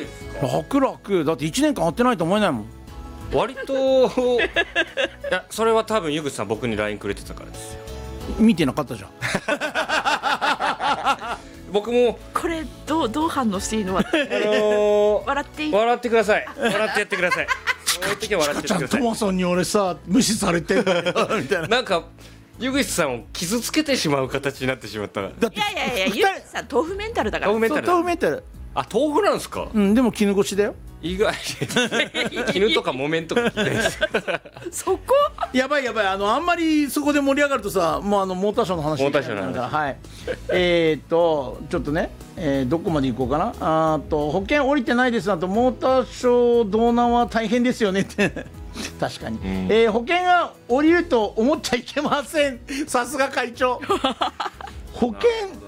ですか？ 楽だって1年間会ってないと思えないもん。 割といやそれは多分湯口さん僕に LINE くれてたからですよ。 見てなかったじゃん。 僕もこれどう反応していいの？笑っていい？ 笑ってください。笑ってやってください。そういう時は笑ってやってください。 トマソンに俺さ無視されてんだよみたいな。 なんか湯口さんを傷つけてしまう形になってしまった。 だっていやゆうさん豆腐メンタルだから。 豆腐メンタル豆腐メンタル。 あ、豆腐なんですか？ でも絹ごしだよ。 意外絹とか木綿とか聞いてないです。 そこやばいあんまりそこで盛り上がるとさもうモーターショーの話モーターショーの話だからはいちょっとね、どこまで行こうかな。保険降りてないですなとモーターショー道南は大変ですよねって確かに、保険が降りると思っちゃいけません。さすが会長。保険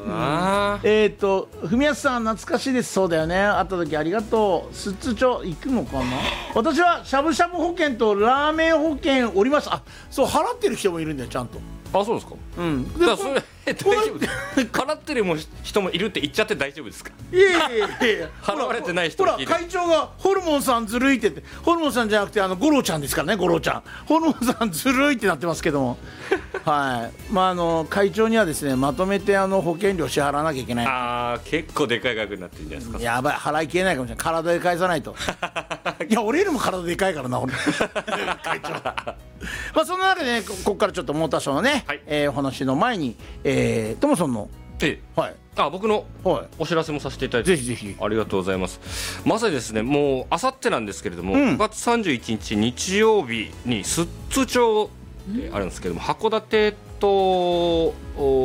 文康さん懐かしいです。そうだよね、会った時ありがとう。寿都町行くのかな。私はしゃぶしゃぶ保険とラーメン保険おりました。あ、そう払ってる人もいるんだよちゃんと。 あ、そうですか。だからそれ大丈夫です。払ってる人もいるって言っちゃって大丈夫ですか？ いや払われてない人ほら会長がホルモンさんずるいって言って、ホルモンさんじゃなくて五郎ちゃんですからね。五郎ちゃんホルモンさんずるいってなってますけどもはい会長にはですねまとめて保険料支払わなきゃいけない。 ああ、結構でかい額になってるんじゃないですか。 やばい、払いきれないかもしれない。体で返さないと。いや俺よりも体でかいからな俺会長。そんな中でねここからちょっとモーターショーのね、お話の前にトモソンの僕のお知らせもさせていただいて、 ぜひぜひありがとうございます。まさにですねもうあさってなんですけれども、5月31日日曜日に寿都町であるんですけども、函館と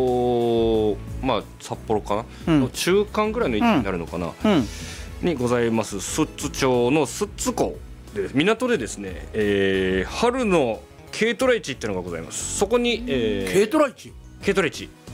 札幌かな、の中間ぐらいの位置になるのかな、にございます寿都町の寿都港で港でですね、春の軽トラ市っていうのがございます。そこに、 軽トラ市軽トラ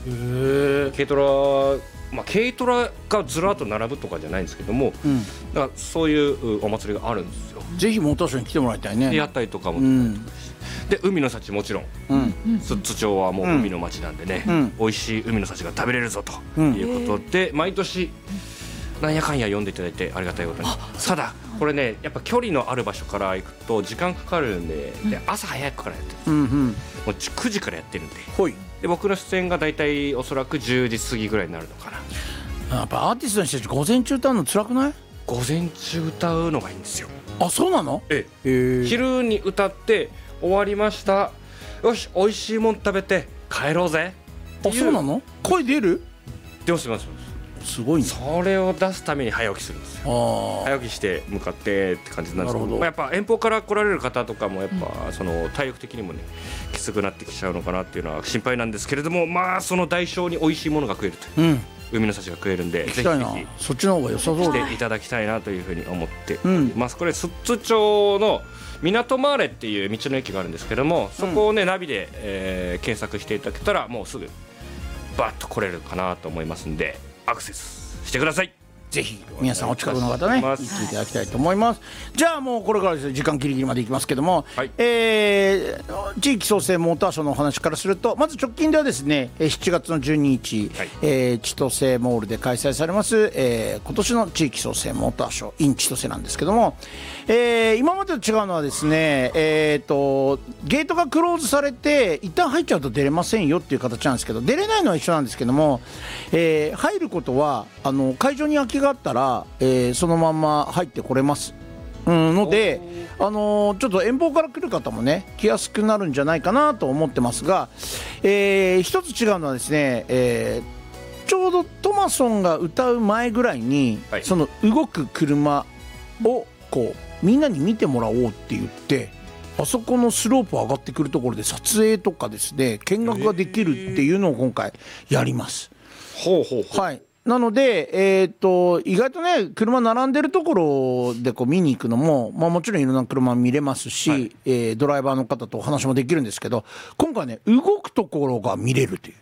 がずらっと並ぶとかじゃないんですけども、だからそういうお祭りがあるんですよ。 ぜひモーターショーに来てもらいたいね。 で屋台とかも、で海の幸もちろん、寿都町はもう海の町なんでね、美味しい海の幸が食べれるぞということで、毎年なんやかんや読んでいただいてありがたいことに。ただこれねやっぱ距離のある場所から行くと時間かかるんで、朝早くからやってるんです、もう9時からやってるんで、で僕の出演がだいたいおそらく10時過ぎぐらいになるのかな。 やっぱアーティストの人たち午前中歌うの辛くない？ 午前中歌うのがいいんですよ。 あ、そうなの？ 昼に歌って終わりました、よし美味しいもん食べて帰ろうぜ。 あ、そうなの？声出る？ 出ます。 すごいね。 それを出すために早起きするんですよ。早起きして向かってって感じなんですけど、やっぱ遠方から来られる方とかもやっぱその体力的にもねきつくなってきちゃうのかなっていうのは心配なんですけれども、その代償に美味しいものが食えるという、海の幸が食えるんで、ぜひぜひそっちの方が良さそう来ていただきたいなというふうに思っております。これ寿都町の港マーレっていう道の駅があるんですけども、そこをねナビで、検索していただけたらもうすぐバッと来れるかなと思いますんで、アクセスしてください。 ぜひ皆さんお近くの方ね行っていただきたいと思います。じゃあもうこれからですね時間ギリギリまでいきますけども、地域創生モーターショーのお話からすると、まず直近ではですね7月の12日、千歳モールで開催されます、今年の地域創生モーターショー in 千歳なんですけども、今までと違うのはですね、ゲートがクローズされて一旦入っちゃうと出れませんよっていう形なんですけど、出れないのは一緒なんですけども、入ることは会場に空きがあったら、そのまま入ってこれますので、ちょっと遠方から来る方もね来やすくなるんじゃないかなと思ってますが、一つ違うのはですね、ちょうどトマソンが歌う前ぐらいに、その動く車をこうみんなに見てもらおうって言って、あそこのスロープ上がってくるところで撮影とかですね見学ができるっていうのを今回やります。なので、意外とね車並んでるところでこう見に行くのも、もちろんいろんな車見れますし、ドライバーの方とお話もできるんですけど、今回ね動くところが見れるという、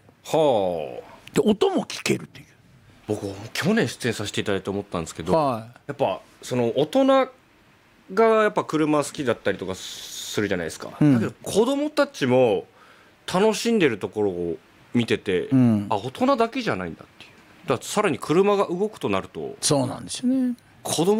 で音も聞けるという。 僕去年出演させていただいて思ったんですけど、やっぱその大人がやっぱ車好きだったりとかするじゃないですか、だけど子供たちも楽しんでるところを見てて、大人だけじゃないんだっていう。だからさらに車が動くとなると、 そうなんですよね。 子供